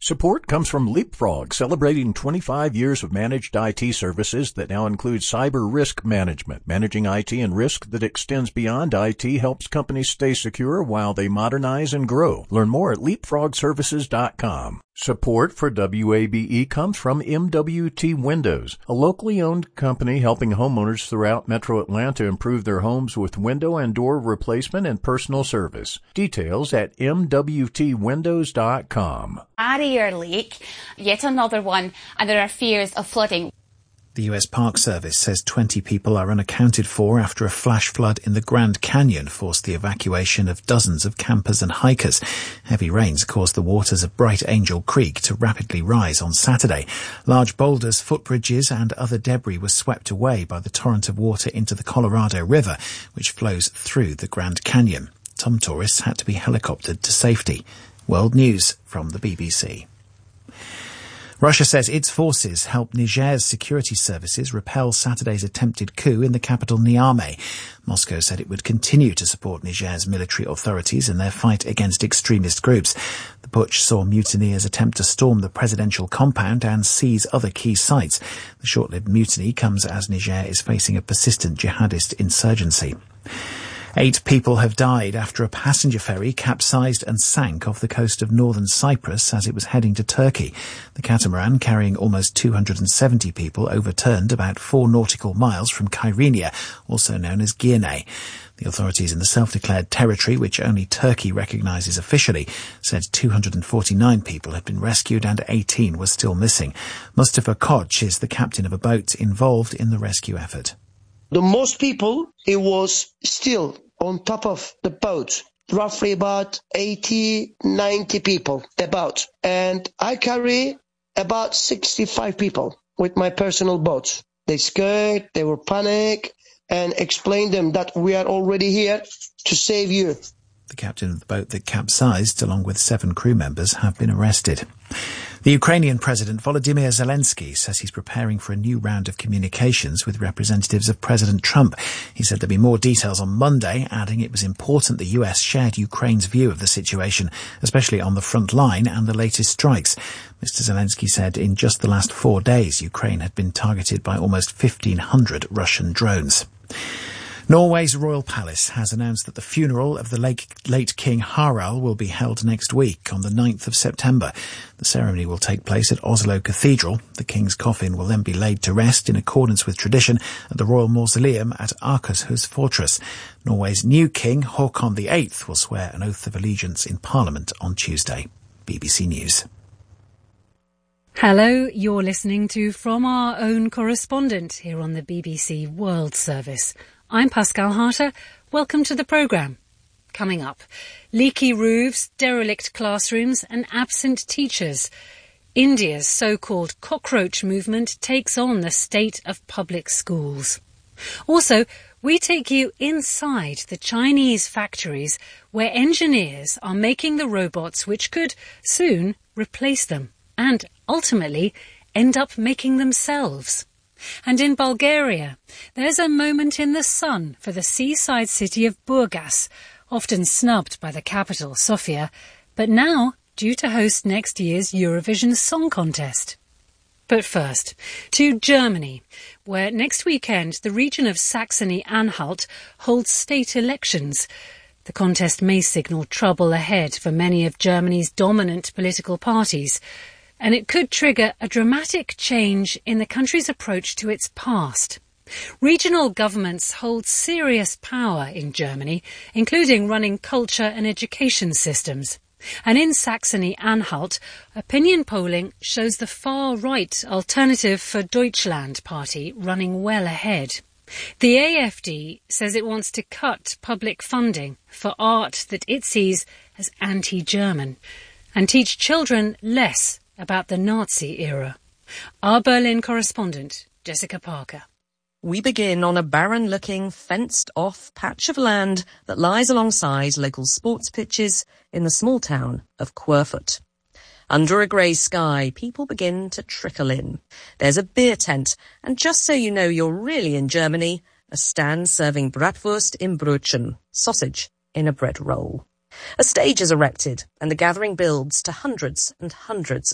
Support comes from Leapfrog, celebrating 25 years of managed IT services that now include cyber risk management. Managing IT and risk that extends beyond IT helps companies stay secure while they modernize and grow. Learn more at leapfrogservices.com. Support for WABE comes from MWT Windows, a locally owned company helping homeowners throughout Metro Atlanta improve their homes with window and door replacement and personal service. Details at MWTWindows.com. Barrier Lake, yet another one, and there are fears of flooding. The US Park Service says 20 people are unaccounted for after a flash flood in the Grand Canyon forced the evacuation of dozens of campers and hikers. Heavy rains caused the waters of Bright Angel Creek to rapidly rise on Saturday. Large boulders, footbridges and other debris were swept away by the torrent of water into the Colorado River, which flows through the Grand Canyon. Some tourists had to be helicoptered to safety. World News from the BBC. Russia says its forces helped Niger's security services repel Saturday's attempted coup in the capital Niamey. Moscow said it would continue to support Niger's military authorities in their fight against extremist groups. The putsch saw mutineers attempt to storm the presidential compound and seize other key sites. The short-lived mutiny comes as Niger is facing a persistent jihadist insurgency. 8 people have died after a passenger ferry capsized and sank off the coast of northern Cyprus as it was heading to Turkey. The catamaran, carrying almost 270 people, overturned about 4 nautical miles from Kyrenia, also known as Girne. The authorities in the self-declared territory, which only Turkey recognises officially, said 249 people had been rescued and 18 were still missing. Mustafa Koch is the captain of a boat involved in the rescue effort. The most people, it was still on top of the boat, roughly about 80, 90 people about. And I carry about 65 people with my personal boat. They scared, they were panicked, and explained them that we are already here to save you. The captain of the boat that capsized, along with 7 crew members, have been arrested. The Ukrainian President Volodymyr Zelensky says he's preparing for a new round of communications with representatives of President Trump. He said there'd be more details on Monday, adding it was important the US shared Ukraine's view of the situation, especially on the front line and the latest strikes. Mr. Zelensky said in just the last 4 days, Ukraine had been targeted by almost 1,500 Russian drones. Norway's royal palace has announced that the funeral of the late King Harald will be held next week on the 9th of September. The ceremony will take place at Oslo Cathedral. The king's coffin will then be laid to rest in accordance with tradition at the Royal Mausoleum at Akershus Fortress. Norway's new king, Håkon VIII, will swear an oath of allegiance in Parliament on Tuesday. BBC News. Hello, you're listening to From Our Own Correspondent here on the BBC World Service. I'm Pascal Harter. Welcome to the programme. Coming up, leaky roofs, derelict classrooms and absent teachers. India's so-called cockroach movement takes on the state of public schools. Also, we take you inside the Chinese factories where engineers are making the robots which could soon replace them and ultimately end up making themselves. And in Bulgaria, there's a moment in the sun for the seaside city of Burgas, often snubbed by the capital, Sofia, but now due to host next year's Eurovision Song Contest. But first, to Germany, where next weekend the region of Saxony-Anhalt holds state elections. The contest may signal trouble ahead for many of Germany's dominant political parties, and it could trigger a dramatic change in the country's approach to its past. Regional governments hold serious power in Germany, including running culture and education systems. And in Saxony-Anhalt, opinion polling shows the far-right Alternative for Deutschland party running well ahead. The AfD says it wants to cut public funding for art that it sees as anti-German and teach children less about the Nazi era. Our Berlin correspondent, Jessica Parker. We begin on a barren-looking, fenced-off patch of land that lies alongside local sports pitches in the small town of Querfurt. Under a grey sky, people begin to trickle in. There's a beer tent, and just so you know you're really in Germany, a stand serving Bratwurst im Brötchen, sausage in a bread roll. A stage is erected, and the gathering builds to hundreds and hundreds